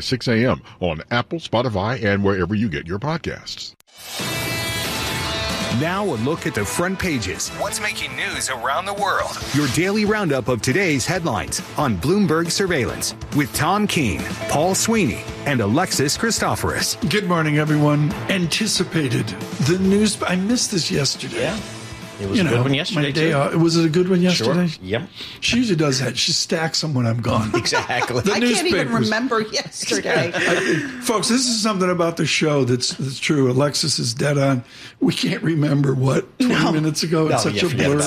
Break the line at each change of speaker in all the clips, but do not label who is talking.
6 a.m. on Apple, Spotify, and wherever you get your podcasts.
Now a look at the front pages.
What's making news around the world?
Your daily roundup of today's headlines on Bloomberg Surveillance with Tom Keene, Paul Sweeney, and Alexis Christoforous.
Good morning, everyone. Anticipated the news. I missed this yesterday.
Yeah. It was a good one yesterday,
my day off. Was it a good one yesterday?
Sure. Yep.
She usually does that. She stacks them when I'm gone.
Exactly.
I can't even remember yesterday.
Folks, this is something about the show that's true. Alexis is dead on. We can't remember what 20 minutes ago. It's such a blur.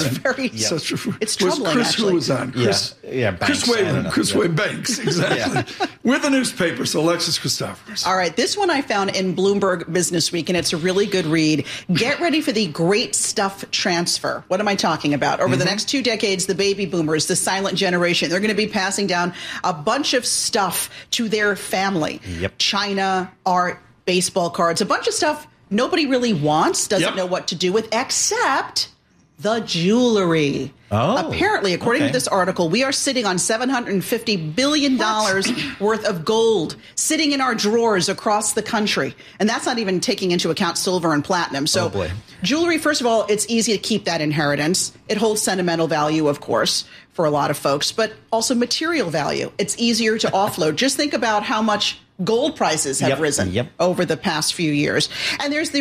It's troubling,
Chris
actually.
Who was on? Chris
Banks.
Chris Wayne Banks, exactly. With the newspaper, so Alexis Christoforous.
All right, this one I found in Bloomberg Business Week, and it's a really good read. Get ready for the great stuff transfer. What am I talking about? Over the next 2 decades, the baby boomers, the silent generation, they're going to be passing down a bunch of stuff to their family.
Yep.
China, art, baseball cards, a bunch of stuff nobody really wants, doesn't know what to do with, except the jewelry.
Oh,
apparently, according to this article, we are sitting on $750 billion worth of gold sitting in our drawers across the country. And that's not even taking into account silver and platinum. So jewelry, first of all, it's easy to keep that inheritance. It holds sentimental value, of course, for a lot of folks, but also material value. It's easier to offload. Just think about how much gold prices have risen over the past few years. And there's the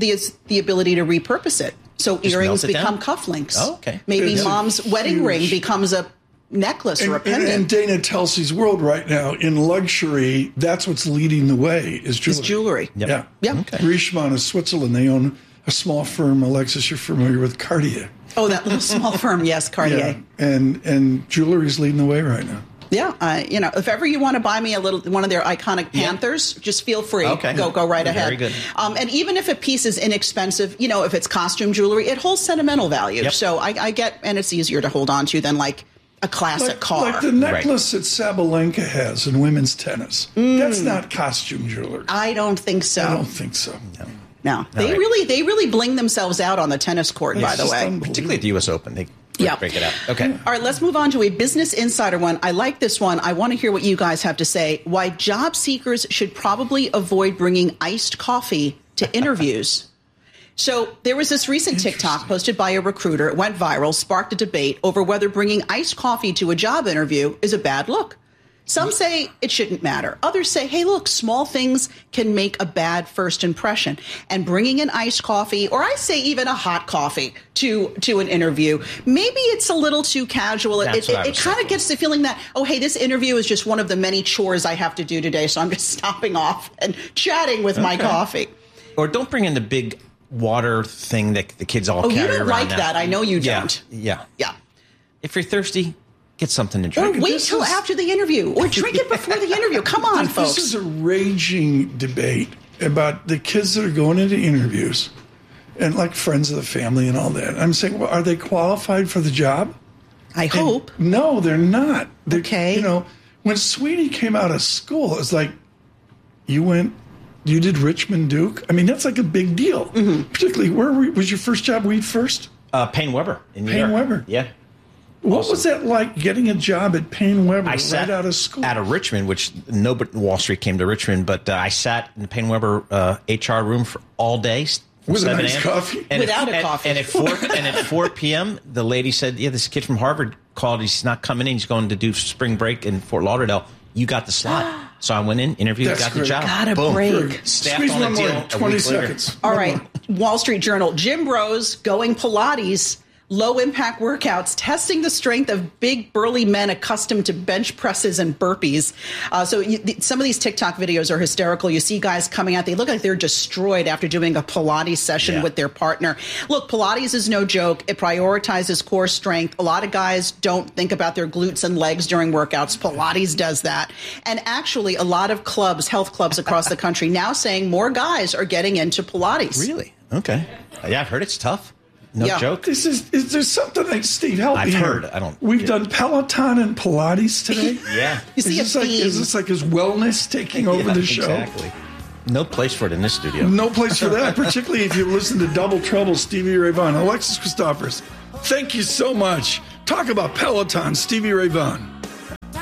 ability to repurpose it. So earrings become cufflinks.
Oh, okay.
Maybe mom's wedding ring becomes a necklace or a pendant.
And Dana Telsey's world right now, in luxury, that's what's leading the way, is jewelry.
It's jewelry.
Yeah.
Okay.
Richemont of Switzerland, they own a small firm. Alexis, you're familiar with Cartier.
Oh, that little small firm, yes, Cartier.
Yeah. And jewelry's leading the way right now.
Yeah, if ever you want to buy me one of their iconic Panthers, just feel free.
Okay.
Go right ahead.
Very good.
And even if a piece is inexpensive, if it's costume jewelry, it holds sentimental value.
Yep.
So I get, and it's easier to hold on to than like a classic car.
Like the necklace that Sabalenka has in women's tennis. That's not costume jewelry.
I don't think so.
I don't think so.
No. They really bling themselves out on the tennis court, by the way.
Particularly at the U.S. Open. They break it out. Okay.
All right, let's move on to a Business Insider one. I like this one. I want to hear what you guys have to say. Why job seekers should probably avoid bringing iced coffee to interviews. So there was this recent TikTok posted by a recruiter. It went viral, sparked a debate over whether bringing iced coffee to a job interview is a bad look. Some say it shouldn't matter. Others say, hey, look, small things can make a bad first impression. And bringing an iced coffee, or I say even a hot coffee, to an interview, maybe it's a little too casual. It kind of gets the feeling that, oh, hey, this interview is just one of the many chores I have to do today, so I'm just stopping off and chatting with my coffee.
Or don't bring in the big water thing that the kids all carry around.
Oh, you don't like
now.
that. I know you don't.
Yeah. If you're thirsty, get something to drink.
Or wait till after the interview, or drink it before the interview. Come on, folks.
This is a raging debate about the kids that are going into interviews and like friends of the family and all that. I'm saying, well, are they qualified for the job?
I hope.
No, they're not.
Okay.
When Sweetie came out of school, it's like, you did Richmond Duke? I mean, that's like a big deal. Mm-hmm. Particularly, was your first job Weed First?
Payne Weber in New York.
Payne Weber.
Yeah.
What was that like, getting a job at Payne Weber right out of school?
Out of Richmond, which nobody Wall Street came to Richmond, but I sat in the Payne Weber HR room for all day.
With a nice coffee?
Without a coffee.
And at 4 p.m., the lady said, yeah, this kid from Harvard called. He's not coming in. He's going to do spring break in Fort Lauderdale. You got the slot. So I went in, interviewed, got the job.
Got a
Boom.
break.
Staffed on the deal.
20 seconds.
All right. Wall Street Journal. Gym bros going Pilates. Low-impact workouts, testing the strength of big, burly men accustomed to bench presses and burpees. Some of these TikTok videos are hysterical. You see guys coming out. They look like they're destroyed after doing a Pilates session with their partner. Look, Pilates is no joke. It prioritizes core strength. A lot of guys don't think about their glutes and legs during workouts. Pilates does that. And actually, a lot of clubs, health clubs across the country, now saying more guys are getting into Pilates.
Really? Okay. Yeah, I've heard it's tough. No joke.
Is there something like Steve? Help me.
I've heard.
We've done Peloton and Pilates today.
Yeah.
You see
is this like his wellness taking over the show?
Exactly. No place for it in this studio.
No place for that, particularly if you listen to Double Trouble, Stevie Ray Vaughan. Alexis Christoforous, thank you so much. Talk about Peloton, Stevie Ray Vaughan.